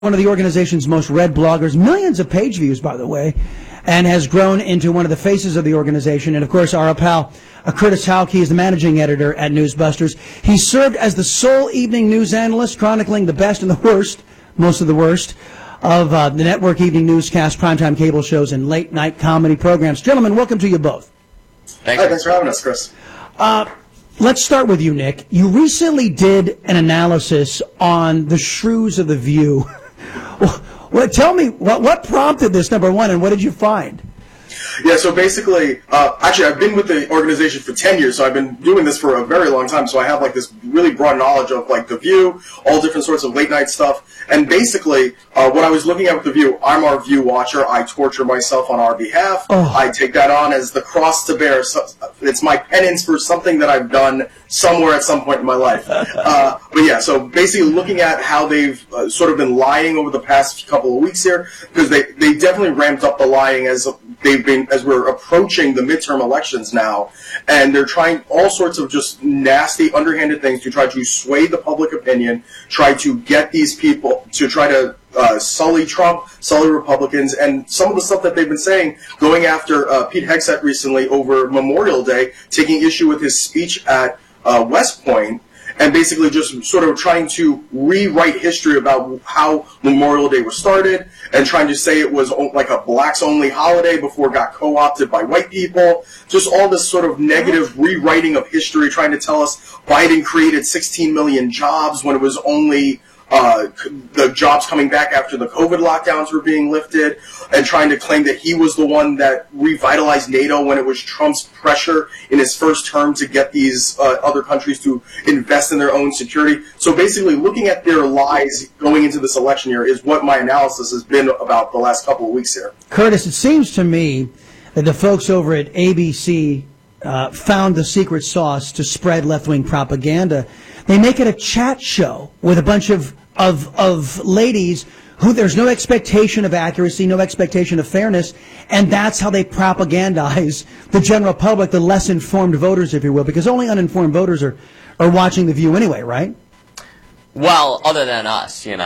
one of the organization's most read bloggers, millions of page views, by the way, and has grown into one of the faces of the organization. And, of course, our pal, Curtis Houck, he is the managing editor at Newsbusters. He served as the sole evening news analyst, chronicling the best and the worst, most of the worst, of the network evening newscast, primetime cable shows, and late-night comedy programs. Gentlemen, welcome to you both. Thanks for having us, Chris. Let's start with you, Nick. You recently did an analysis on the shrews of The View. Well, tell me, what prompted this, number one, and what did you find? Yeah, so basically, actually, I've been with the organization for 10 years, so I've been doing this for a very long time, so I have, like, this really broad knowledge of, like, The View, all different sorts of late-night stuff, and basically, what I was looking at with The View, I'm our View watcher, I torture myself on our behalf, I take that on as the cross to bear, so it's my penance for something that I've done somewhere at some point in my life. But yeah, so basically looking at how they've sort of been lying over the past couple of weeks here, because they definitely ramped up the lying as we're approaching the midterm elections now, and they're trying all sorts of just nasty, underhanded things to try to sway the public opinion, try to get these people to try to sully Trump, sully Republicans, and some of the stuff that they've been saying, going after Pete Hegseth recently over Memorial Day, taking issue with his speech at West Point, and basically just sort of trying to rewrite history about how Memorial Day was started, and trying to say it was like a blacks-only holiday before it got co-opted by white people. Just all this sort of negative rewriting of history, trying to tell us Biden created 16 million jobs when it was only the jobs coming back after the COVID lockdowns were being lifted, and trying to claim that he was the one that revitalized NATO when it was Trump's pressure in his first term to get these other countries to invest in their own security. So basically looking at their lies going into this election year is what my analysis has been about the last couple of weeks here. Curtis, it seems to me that the folks over at ABC found the secret sauce to spread left-wing propaganda. They make it a chat show with a bunch of ladies who there's no expectation of accuracy, no expectation of fairness, and that's how they propagandize the general public, the less informed voters, if you will, because only uninformed voters are watching The View anyway, right? Well, other than us, to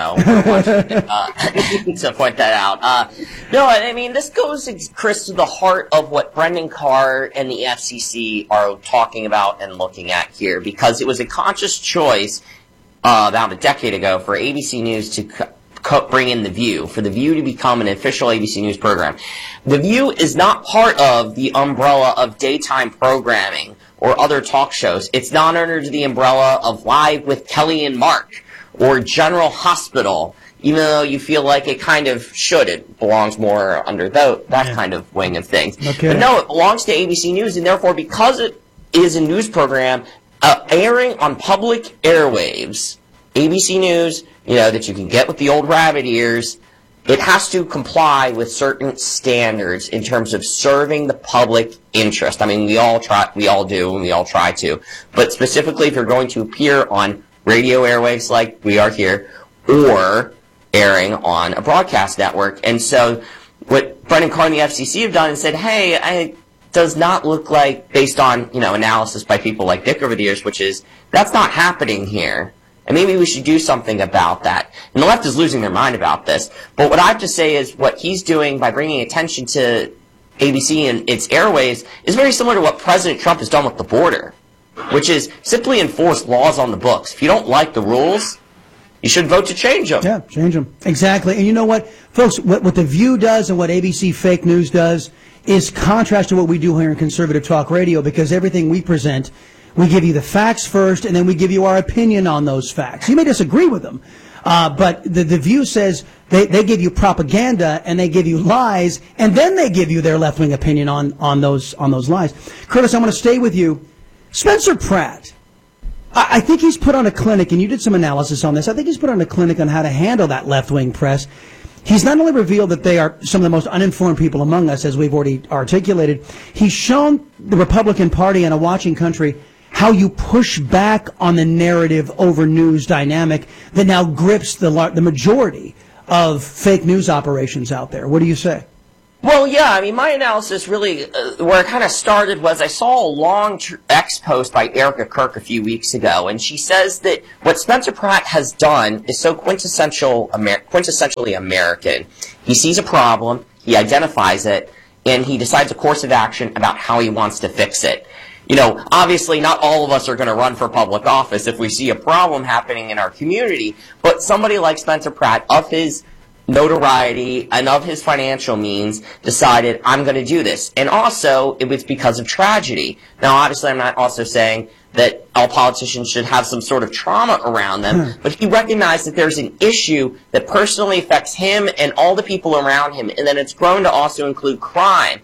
point that out. No, I mean, this goes, Chris, to the heart of what Brendan Carr and the FCC are talking about and looking at here, because it was a conscious choice about a decade ago for ABC News to bring in The View, for The View to become an official ABC News program. The View is not part of the umbrella of daytime programming or other talk shows. It's not under the umbrella of Live with Kelly and Mark or General Hospital, even though you feel like it kind of should. It belongs more under that kind of wing of things. Okay. But no, it belongs to ABC News, and therefore, because it is a news program airing on public airwaves, ABC News, that you can get with the old rabbit ears, it has to comply with certain standards in terms of serving the public interest. I mean, we all do, and we all try to. But specifically, if you're going to appear on radio airwaves like we are here, or airing on a broadcast network. And so what Brendan Carr and the FCC have done is said, hey, it does not look like, based on, analysis by people like Dick over the years, which is, that's not happening here. And maybe we should do something about that. And the left is losing their mind about this. But what I have to say is what he's doing by bringing attention to ABC and its airways is very similar to what President Trump has done with the border, which is simply enforce laws on the books. If you don't like the rules, you should vote to change them. Yeah, change them. Exactly. And you know what, folks, what The View does and what ABC Fake News does is contrast to what we do here in Conservative Talk Radio, because everything we present, we give you the facts first, and then we give you our opinion on those facts. You may disagree with them, but the View says they give you propaganda, and they give you lies, and then they give you their left-wing opinion on those lies. Curtis, I want to stay with you. Spencer Pratt, I think he's put on a clinic, and you did some analysis on this. I think he's put on a clinic on how to handle that left-wing press. He's not only revealed that they are some of the most uninformed people among us, as we've already articulated, he's shown the Republican Party and a watching country how you push back on the narrative over news dynamic that now grips the majority of fake news operations out there. What do you say? Well, yeah, I mean, my analysis really, where it kind of started was I saw a long X post by Erica Kirk a few weeks ago, and she says that what Spencer Pratt has done is so quintessentially American. He sees a problem, he identifies it, and he decides a course of action about how he wants to fix it. You know, obviously not all of us are going to run for public office if we see a problem happening in our community, but somebody like Spencer Pratt, of his notoriety and of his financial means, decided, I'm going to do this. And also, it was because of tragedy. Now, obviously, I'm not also saying that all politicians should have some sort of trauma around them, but he recognized that there's an issue that personally affects him and all the people around him, and then it's grown to also include crime.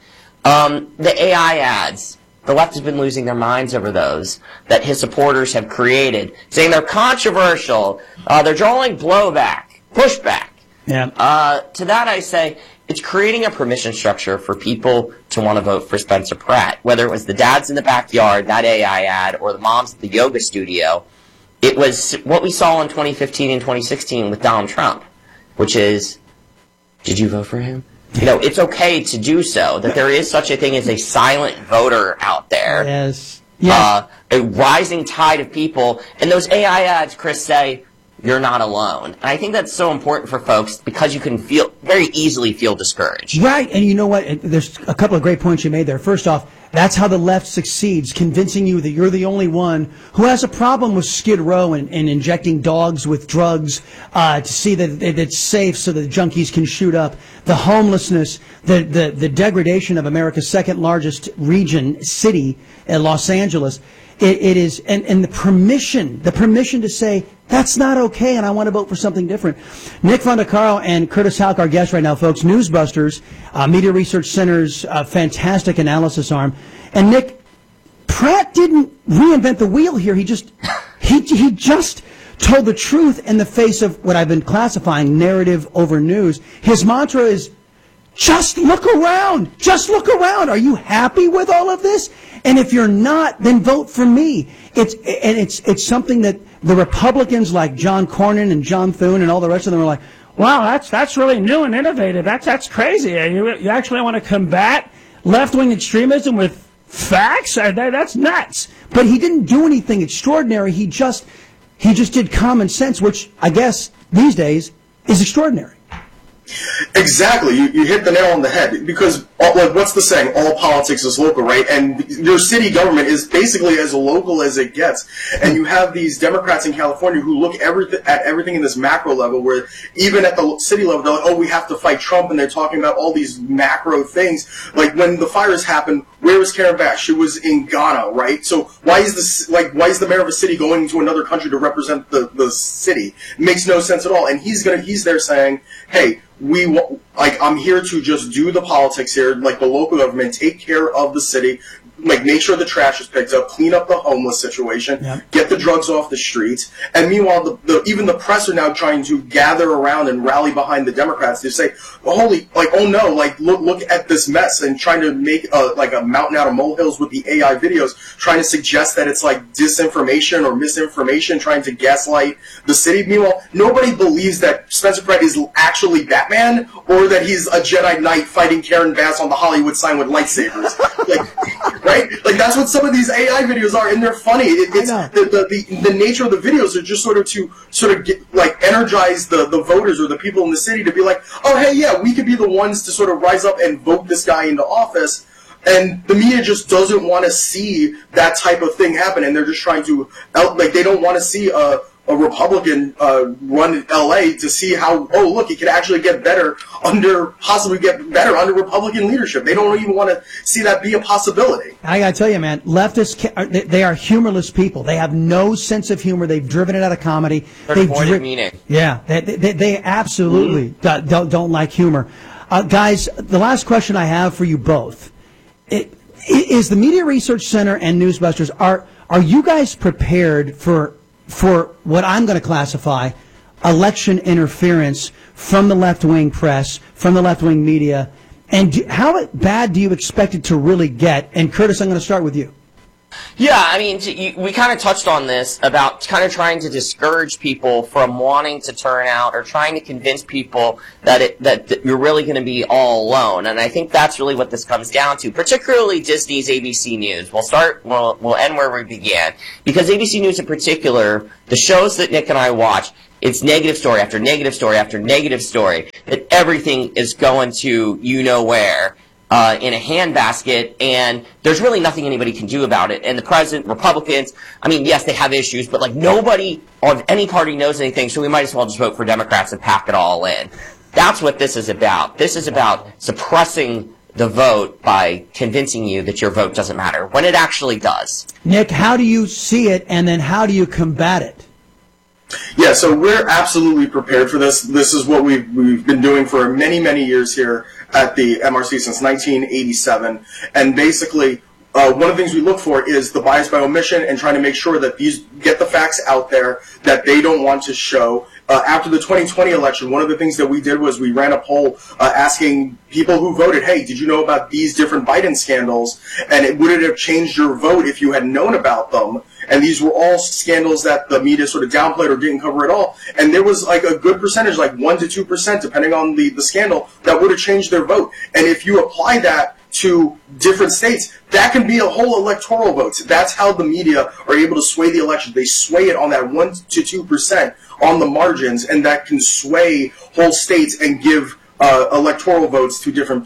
The AI ads. The left has been losing their minds over those that his supporters have created, saying they're controversial, they're drawing blowback, pushback. Yeah. To that I say, it's creating a permission structure for people to want to vote for Spencer Pratt. Whether it was the dads in the backyard, that AI ad, or the moms at the yoga studio, it was what we saw in 2015 and 2016 with Donald Trump, which is, did you vote for him? You know, it's okay to do so, that there is such a thing as a silent voter out there. Yes. Yes. A rising tide of people, and those AI ads, Chris, say, you're not alone. And I think that's so important for folks because you can very easily feel discouraged. Right, and you know what? There's a couple of great points you made there. First off, that's how the left succeeds, convincing you that you're the only one who has a problem with Skid Row and injecting dogs with drugs to see that it's safe so that the junkies can shoot up. The homelessness, the degradation of America's second largest city, Los Angeles. It is, and the permission to say, that's not okay, and I want to vote for something different. Nick Fondacaro and Curtis Houck, our guests right now, folks. Newsbusters, Media Research Center's fantastic analysis arm. And Nick, Pratt didn't reinvent the wheel here. He just told the truth in the face of what I've been classifying narrative over news. His mantra is, just look around. Just look around. Are you happy with all of this? And if you're not, then vote for me. It's something that the Republicans like John Cornyn and John Thune and all the rest of them are like, wow, that's really new and innovative. That's crazy. You actually want to combat left-wing extremism with facts? That's nuts. But he didn't do anything extraordinary. He just did common sense, which I guess these days is extraordinary. Exactly, you hit the nail on the head, because like, what's the saying? All politics is local, right? And your city government is basically as local as it gets. And you have these Democrats in California who look at everything in this macro level, where even at the city level, they're like, oh, we have to fight Trump, and they're talking about all these macro things. Like when the fires happened, where was Karen Bass? She was in Ghana, right? So why is the mayor of a city going to another country to represent the city? It makes no sense at all. And he's there saying, hey, I'm here to just do the politics here, like the local government, take care of the city, like make sure the trash is picked up, clean up the homeless situation, get the drugs off the streets. And meanwhile, even the press are now trying to gather around and rally behind the Democrats to say, oh no, like look at this mess, and trying to make a mountain out of molehills with the AI videos, trying to suggest that it's like disinformation or misinformation, trying to gaslight the city. Meanwhile, nobody believes that Spencer Pratt is actually Batman, or that he's a Jedi Knight fighting Karen Bass on the Hollywood sign with lightsabers. Right? Like, that's what some of these AI videos are, and they're funny. It's the nature of the videos are just sort of get, like, energize the voters or the people in the city to be like, oh, hey, yeah, we could be the ones to sort of rise up and vote this guy into office. And the media just doesn't want to see that type of thing happen, and they're just trying to, they don't want to see a Republican run L.A. to see how, oh, look, it could actually possibly get better under Republican leadership. They don't even want to see that be a possibility. I got to tell you, man, leftists, they are humorless people. They have no sense of humor. They've driven it out of comedy. They're devoid of meaning. Yeah, they absolutely don't like humor. Guys, the last question I have for you both is the Media Research Center and Newsbusters, are you guys prepared for what I'm going to classify election interference from the left-wing press, from the left-wing media, and how bad do you expect it to really get? And Curtis, I'm going to start with you. Yeah, I mean, we kind of touched on this about kind of trying to discourage people from wanting to turn out or trying to convince people that you're really going to be all alone. And I think that's really what this comes down to, particularly Disney's ABC News. We'll end where we began. Because ABC News in particular, the shows that Nick and I watch, it's negative story after negative story after negative story, that everything is going to you-know-where. In a handbasket, and there's really nothing anybody can do about it. And the president, Republicans, I mean, yes, they have issues, but like nobody on any party knows anything, so we might as well just vote for Democrats and pack it all in. That's what this is about. This is about suppressing the vote by convincing you that your vote doesn't matter, when it actually does. Nick, how do you see it, and then how do you combat it? Yeah, so we're absolutely prepared for this. This is what we've been doing for many, many years here at the MRC since 1987. And basically, one of the things we look for is the bias by omission and trying to make sure that these get the facts out there that they don't want to show. After the 2020 election, one of the things that we did was we ran a poll asking people who voted, hey, did you know about these different Biden scandals? And would it have changed your vote if you had known about them? And these were all scandals that the media sort of downplayed or didn't cover at all. And there was like a good percentage, like 1% to 2%, depending on the scandal, that would have changed their vote. And if you apply that to different states, that can be a whole electoral vote. That's how the media are able to sway the election. They sway it on that 1% to 2% on the margins, and that can sway whole states and give electoral votes to different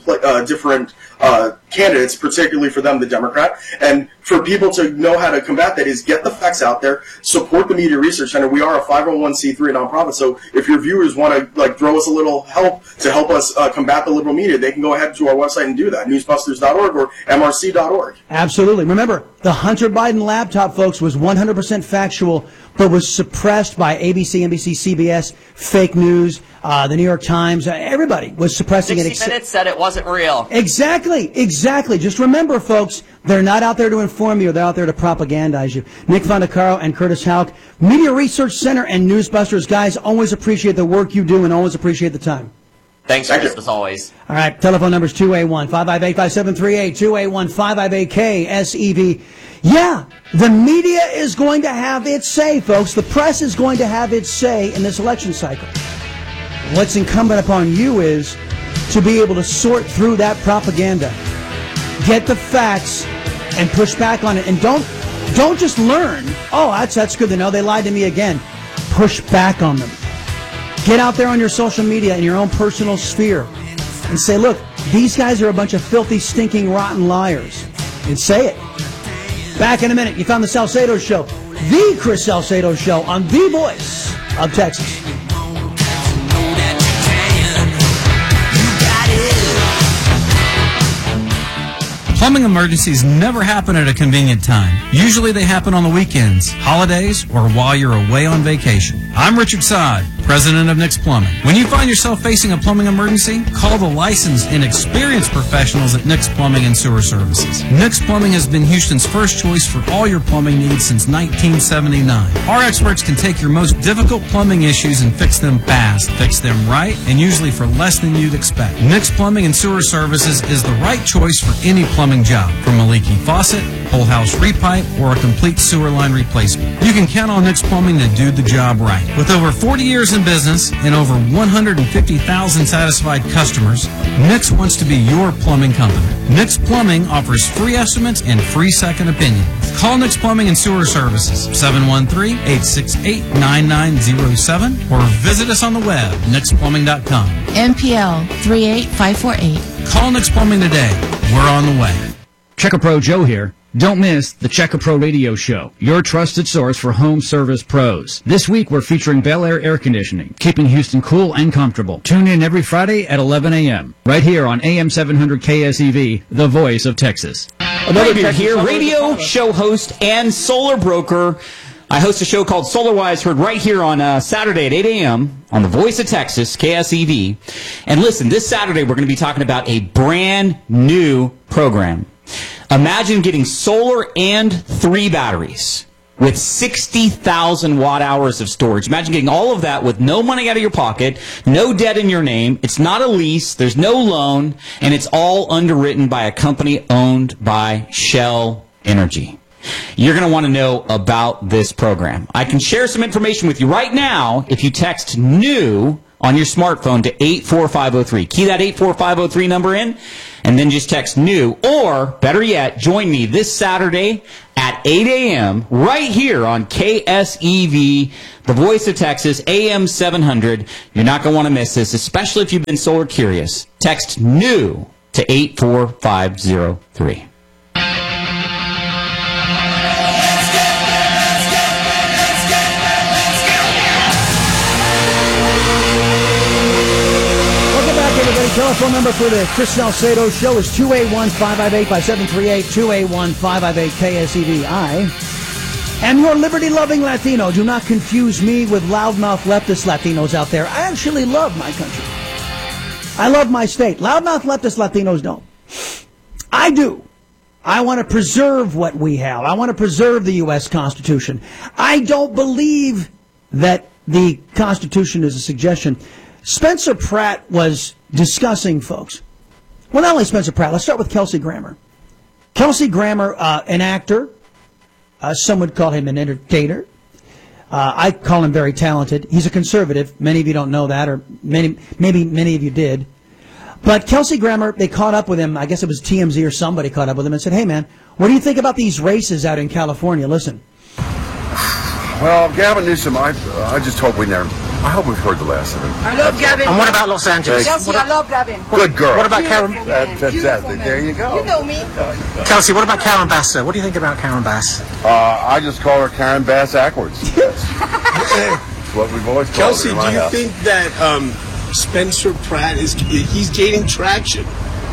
candidates, particularly for them, the Democrat. And for people to know how to combat that is get the facts out there, support the Media Research Center. We are a 501c3 nonprofit, so if your viewers want to throw us a little help to help us combat the liberal media, they can go ahead to our website and do that, newsbusters.org or mrc.org. Absolutely. Remember, the Hunter Biden laptop, folks, was 100% factual, but was suppressed by ABC, NBC, CBS, fake news, the New York Times. Everybody was suppressing it. 60 Minutes said it wasn't real. Exactly. Just remember, folks, they're not out there to inform you. They're out there to propagandize you. Nick Fondacaro and Curtis Houck, Media Research Center and Newsbusters. Guys, always appreciate the work you do and always appreciate the time. Thanks, Chris, as always. All right, telephone number is 281-558-5738, 281-558-KSEV. Yeah, the media is going to have its say, folks. The press is going to have its say in this election cycle. What's incumbent upon you is to be able to sort through that propaganda, get the facts, and push back on it. And don't just learn, oh, that's good to know, they lied to me again. Push back on them. Get out there on your social media in your own personal sphere and say, look, these guys are a bunch of filthy, stinking, rotten liars. And say it. Back in a minute. You found the Salcedo Show, the Chris Salcedo Show on The Voice of Texas. Plumbing emergencies never happen at a convenient time. Usually they happen on the weekends, holidays, or while you're away on vacation. I'm Richard Sod, president of Nick's Plumbing. When you find yourself facing a plumbing emergency, call the licensed and experienced professionals at Nick's Plumbing and Sewer Services. Nick's Plumbing has been Houston's first choice for all your plumbing needs since 1979. Our experts can take your most difficult plumbing issues and fix them fast, fix them right, and usually for less than you'd expect. Nick's Plumbing and Sewer Services is the right choice for any plumbing job, from a leaky faucet, whole house repipe, or a complete sewer line replacement. You can count on Nick's Plumbing to do the job right. With over 40 years in business and over 150,000 satisfied customers, Nick's wants to be your plumbing company. Nick's Plumbing offers free estimates and free second opinion. Call Nick's Plumbing and Sewer Services, 713-868-9907, or visit us on the web, nicksplumbing.com. MPL 38548. Call Nick's Plumbing today. We're on the way. Checker Pro Joe here. Don't miss the Checker Pro Radio Show, your trusted source for home service pros. This week we're featuring Bel Air Air Conditioning, keeping Houston cool and comfortable. Tune in every Friday at 11 a.m. right here on AM 700 KSEV, the voice of Texas. Another here, radio, show host, and solar broker. I host a show called SolarWise, heard right here on Saturday at 8 a.m. on the Voice of Texas, KSEV. And listen, this Saturday we're going to be talking about a brand new program. Imagine getting solar and 3 batteries with 60,000 watt hours of storage. Imagine getting all of that with no money out of your pocket, no debt in your name. It's not a lease. There's no loan. And it's all underwritten by a company owned by Shell Energy. you're going to want to know about this program. I can share some information with you right now if you text NEW on your smartphone to 84503. Key that 84503 number in, and then just text NEW. Or, better yet, join me this Saturday at 8 a.m. right here on KSEV, the voice of Texas, AM 700. You're not going to want to miss this, especially if you've been solar curious. Text NEW to 84503. Telephone number for the Chris Salcedo Show is 281-558-5738, 281-558-KSEV. I am your liberty-loving Latino. Do not confuse me with loudmouth leftist Latinos out there. I actually love my country. I love my state. Loudmouth leftist Latinos don't. I do. I want to preserve what we have. I want to preserve the U.S. Constitution. I don't believe that the Constitution is a suggestion. Spencer Pratt was discussing, folks. Well, not only Spencer Pratt. Let's start with Kelsey Grammer. Kelsey Grammer, an actor. Some would call him an entertainer. I call him very talented. He's a conservative. Many of you don't know that, or maybe many of you did. But Kelsey Grammer, they caught up with him. I guess it was TMZ or somebody caught up with him and said, "Hey, man, what do you think about these races out in California? Listen." Well, Gavin Newsom, I just hope we never. I hope we've heard the last of it. I love Gavin. And what about Los Angeles? Kelsey, I love Gavin. Good girl. What about Karen? Fantastic. There you go. You know me. Kelsey, what about Karen Bass? What do you think about Karen Bass? I just call her Karen Bass backwards. That's what we've always called Kelsey, her. do you think that Spencer Pratt he's gaining traction?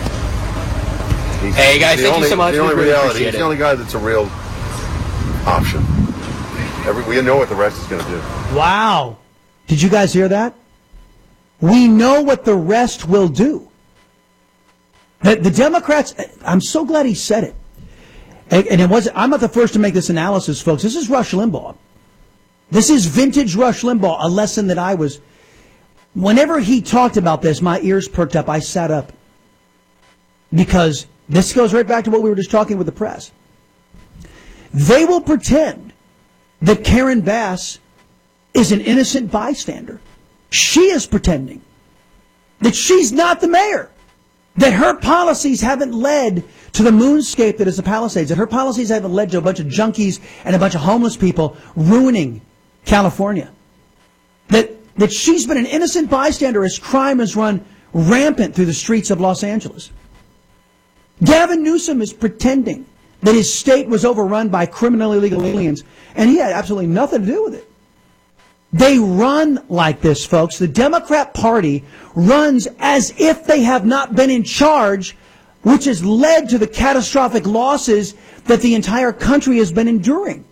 Hey, guys, thank you so much. The only reality, he's the only guy that's a real option. We know what the rest is going to do. Wow. Did you guys hear that? We know what the rest will do. The Democrats, I'm so glad he said it. And it wasn't, I'm not the first to make this analysis, folks. This is Rush Limbaugh. This is vintage Rush Limbaugh, a lesson that I was, whenever he talked about this, my ears perked up. I sat up. Because this goes right back to what we were just talking with the press. They will pretend that Karen Bass is an innocent bystander. She is pretending that she's not the mayor, that her policies haven't led to the moonscape that is the Palisades, that her policies haven't led to a bunch of junkies and a bunch of homeless people ruining California, that she's been an innocent bystander as crime has run rampant through the streets of Los Angeles. Gavin Newsom is pretending that his state was overrun by criminally illegal aliens, and he had absolutely nothing to do with it. They run like this, folks. The Democrat Party runs as if they have not been in charge, which has led to the catastrophic losses that the entire country has been enduring.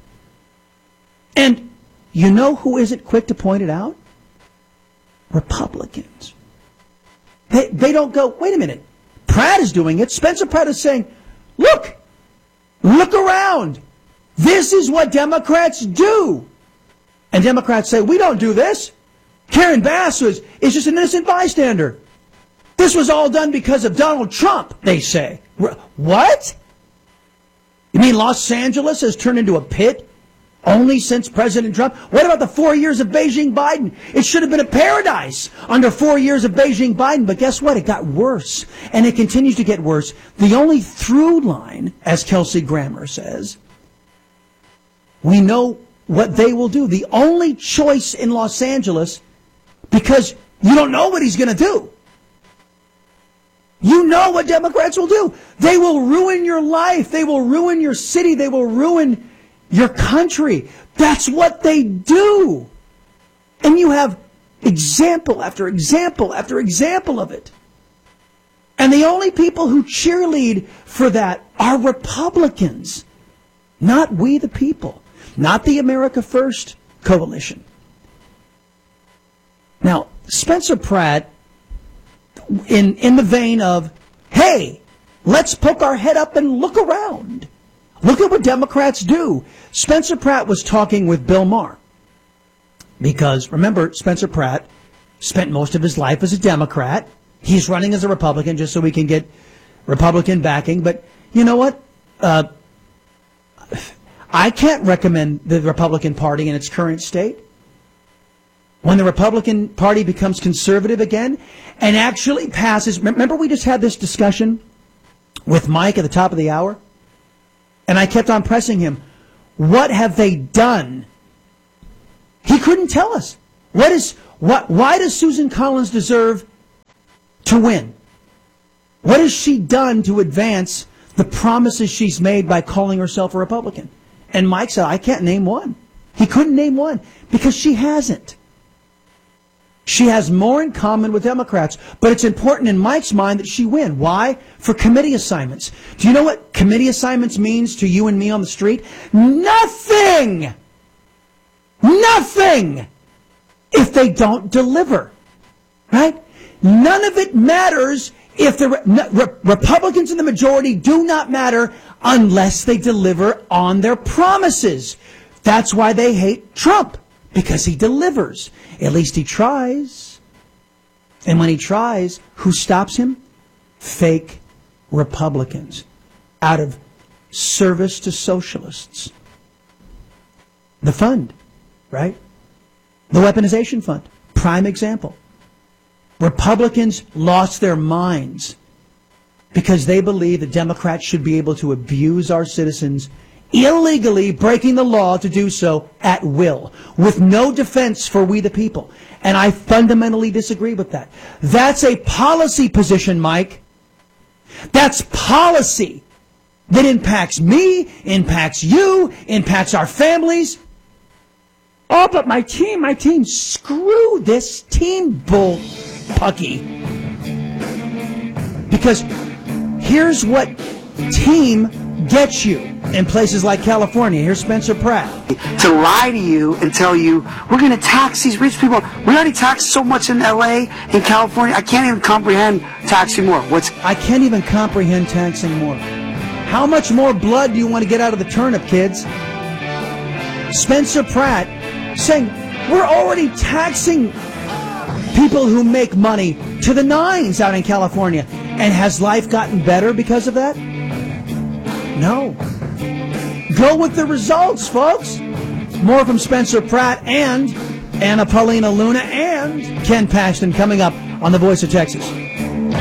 And you know who isn't quick to point it out? Republicans. They don't go, wait a minute, Pratt is doing it. Spencer Pratt is saying, look around. This is what Democrats do. And Democrats say, we don't do this. Karen Bass is just an innocent bystander. This was all done because of Donald Trump, they say. What? You mean Los Angeles has turned into a pit only since President Trump? What about the 4 years of Beijing Biden? It should have been a paradise under 4 years of Beijing Biden. But guess what? It got worse. And it continues to get worse. The only through line, as Kelsey Grammer says, we know what they will do. The only choice in Los Angeles, because you don't know what he's going to do. You know what Democrats will do. They will ruin your life. They will ruin your city. They will ruin your country. That's what they do. And you have example after example after example of it. And the only people who cheerlead for that are Republicans, not we the people. Not the America First coalition. Now, Spencer Pratt, in the vein of, hey, let's poke our head up and look around. Look at what Democrats do. Spencer Pratt was talking with Bill Maher. Because, remember, Spencer Pratt spent most of his life as a Democrat. He's running as a Republican just so we can get Republican backing. But you know what? I can't recommend the Republican Party in its current state. When the Republican Party becomes conservative again and actually passes, remember we just had this discussion with Mike at the top of the hour? And I kept on pressing him. What have they done? He couldn't tell us. Why does Susan Collins deserve to win? What has she done to advance the promises she's made by calling herself a Republican? And Mike said, I can't name one. He couldn't name one because she hasn't. She has more in common with Democrats, but it's important in Mike's mind that she win. Why? For committee assignments. Do you know what committee assignments means to you and me on the street? Nothing! Nothing! If they don't deliver. Right? None of it matters if the Republicans in the majority do not matter unless they deliver on their promises. That's why they hate Trump. Because he delivers. At least he tries. And when he tries, who stops him? Fake Republicans. Out of service to socialists. The fund, right? The weaponization fund. Prime example. Republicans lost their minds because they believe that Democrats should be able to abuse our citizens illegally, breaking the law to do so at will, with no defense for we the people. And I fundamentally disagree with that. That's a policy position, Mike. That's policy that impacts me, impacts you, impacts our families. Oh, but my team, screw this team bull pucky. Because here's what team gets you in places like California. Here's Spencer Pratt. To lie to you and tell you, we're going to tax these rich people. We already tax so much in L.A., in California, I can't even comprehend taxing more. I can't even comprehend taxing more. How much more blood do you want to get out of the turnip, kids? Spencer Pratt saying, we're already taxing people who make money to the nines out in California. And has life gotten better because of that? No. Go with the results, folks. More from Spencer Pratt and Anna Paulina Luna and Ken Paxton coming up on The Voice of Texas.